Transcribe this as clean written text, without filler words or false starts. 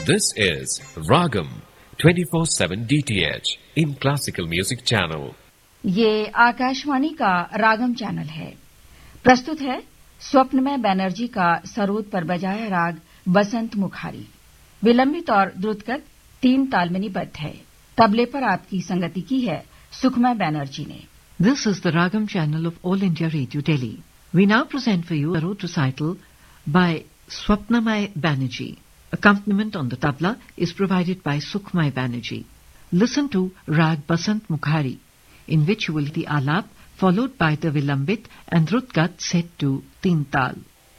This is Ragam 24/7 DTH in Classical Music Channel. ये आकाशवाणी का रागम channel है। प्रस्तुत है स्वप्नमय बैनर्जी का सरोद पर बजाया राग बसंत मुखारी। विलंबित और द्रुतगत 3 ताल में निबद्ध है। तबले पर आपकी संगति की है सुखमय बैनर्जी ने। This is the Ragam channel of All India Radio Delhi. We now present for you a Sarod recital by Swapnamay Banerjee. Accompaniment on the tabla is provided by Sukhmay Banerjee. Listen to Rag Basant Mukhari, in which you will hear the alap followed by the vilambit and drutgat set to 3 tal.